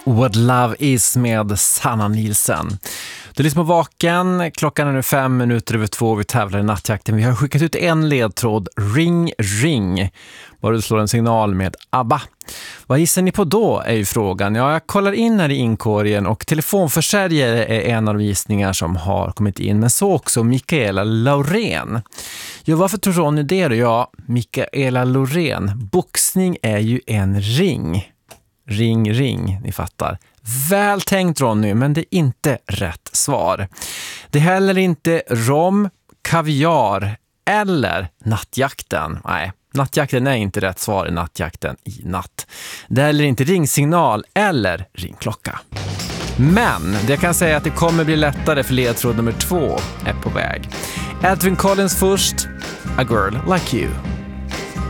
What Love Is med Sanna Nielsen. Du lyssnar på Vaken, klockan är nu 2:05, vi tävlar i nattjakten. Vi har skickat ut en ledtråd, ring, ring. Bara du slår en signal med ABBA. Vad gissar ni på då är ju frågan. Ja, jag kollar in här i inkorgen och telefonförsäljare är en av de gissningar som har kommit in. Men så också Mikaela Laurén. Ja, varför tror Ronny det då? Ja, Mikaela Laurén. Boxning är ju en ring. Ring, ring, ni fattar. Väl tänkt Ronny, men det är inte rätt svar. Det är heller inte rom, kaviar eller nattjakten. Nej, nattjakten är inte rätt svar i nattjakten i natt. Det är heller inte ringsignal eller ringklocka. Men det jag kan säga att det kommer bli lättare för ledtråd nummer 2 är på väg. Edwin Collins först, A Girl Like You.